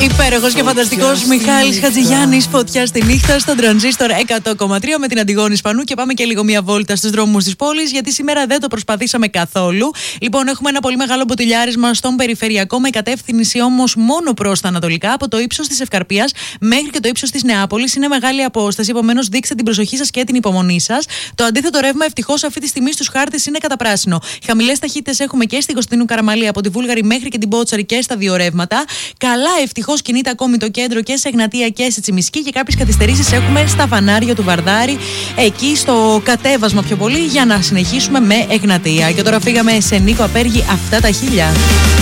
Υπέροχος και φανταστικός Μιχάλης Χατζηγιάννης, φωτιά στη νύχτα στον Τρανζίστορ 100,3 με την Αντιγόνη Σπανού. Και πάμε και λίγο μία βόλτα στους δρόμους της πόλης, γιατί σήμερα δεν το προσπαθήσαμε καθόλου. Λοιπόν, έχουμε ένα πολύ μεγάλο μποτιλιάρισμα στον περιφερειακό, με κατεύθυνση όμως μόνο προς τα ανατολικά, από το ύψος της Ευκαρπίας μέχρι και το ύψος της Νεάπολης. Είναι μεγάλη απόσταση, επομένως δείξτε την προσοχή σας και την υπομονή σας. Το αντίθετο ρεύμα ευτυχώς αυτή τη στιγμή στους χάρτες είναι καταπράσινο. Χαμηλές ταχύτητες έχουμε και στην Κωνσταντίνου Καραμαλή, από τη Βούλγαρη μέχρι και την Πότσαρη και στα δύο ρεύματα. Καλά, ευτυχώς κινείται ακόμη το κέντρο και σε Εγνατία και σε Τσιμισκή, και κάποιες καθυστερήσεις έχουμε στα φανάρια του Βαρδάρη, εκεί στο κατέβασμα πιο πολύ, για να συνεχίσουμε με Εγνατία. Και τώρα φύγαμε σε Νίκο Απέργη, αυτά τα χίλια.